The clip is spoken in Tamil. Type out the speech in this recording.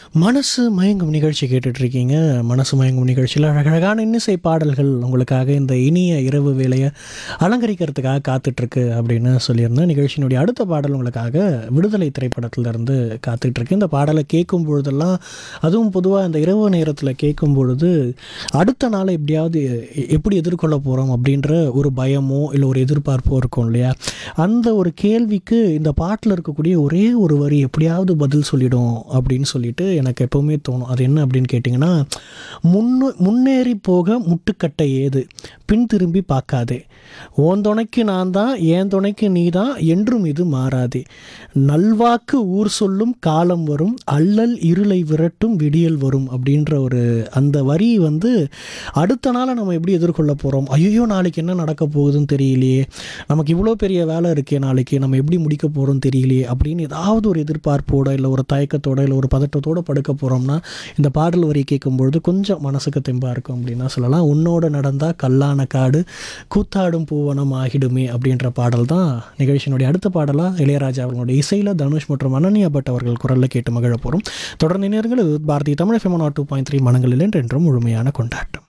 மனசு மயங்கும் நிகழ்ச்சி கேட்டுட்ருக்கீங்க. மனசு மயங்கும் நிகழ்ச்சியில் அழகழகான இன்னிசை பாடல்கள் உங்களுக்காக இந்த இனிய இரவு வேளையை அலங்கரிக்கிறதுக்காக காத்துட்ருக்கு அப்படின்னு சொல்லியிருந்தேன். நிகழ்ச்சியினுடைய அடுத்த பாடல் உங்களுக்காக விடுதலை திரைப்படத்திலிருந்து காத்துட்ருக்கு. இந்த பாடலை கேட்கும் பொழுதெல்லாம், அதுவும் பொதுவாக இந்த இரவு நேரத்தில் கேட்கும் பொழுது அடுத்த நாளை எப்படியாவது எப்படி எதிர்கொள்ள போகிறோம் அப்படின்ற ஒரு பயமோ இல்லை ஒரு எதிர்பார்ப்போ இருக்கும் இல்லையா? அந்த ஒரு கேள்விக்கு இந்த பாட்டில் இருக்கக்கூடிய ஒரே ஒரு வரி எப்படியாவது பதில் சொல்லிடும் அப்படின்னு சொல்லிட்டு எனக்கு எப்போவுமே தோணும். அது என்ன அப்படின்னு கேட்டிங்கன்னா, முன்னேறி போக முட்டுக்கட்டை ஏது, பின் திரும்பி பார்க்காதே, ஓன் துணைக்கு நான் தான், ஏன் துணைக்கு நீ தான், என்றும் இது மாறாதே, நல்வாக்கு ஊர் சொல்லும் காலம் வரும், அல்லல் இருளை விரட்டும் விடியல் வரும் அப்படின்ற ஒரு அந்த வரி அடுத்த நாளை நம்ம எப்படி எதிர்கொள்ள போகிறோம், ஐயோ நாளைக்கு என்ன நடக்க போகுதுன்னு தெரியலையே, நமக்கு இவ்வளோ பெரிய வேலை இருக்கே, நாளைக்கு நம்ம எப்படி முடிக்க போகிறோம் தெரியலையே அப்படின்னு ஏதாவது ஒரு எதிர்பார்ப்போட இல்லை ஒரு தயக்கத்தோட இல்லை ஒரு பதட்டத்தோடு படுக்க போகிறோம்னா இந்த பாடல் வரி கேட்கும்பொழுது கொஞ்சம் மனசுக்கு தெம்பாக இருக்கும் அப்படின்னா சொல்லலாம். உன்னோட நடந்தால் கல்லான காடு கூத்தாடும் பூவனம் ஆகிடுமே அப்படின்ற பாடல் தான் நிகழ்ச்சியினுடைய அடுத்த பாடலாக இளையராஜா அவர்களுடைய இசையில் தனுஷ் மற்றும் அனன்யா பட் அவர்கள் குரலில் கேட்டு மகிழ போகிறோம். தொடர்ந்து நேயர்கள், பாரதிய தமிழ் FM 2.3 மனங்களில் என்றென்றும் முழுமையான கொண்டாட்டம்.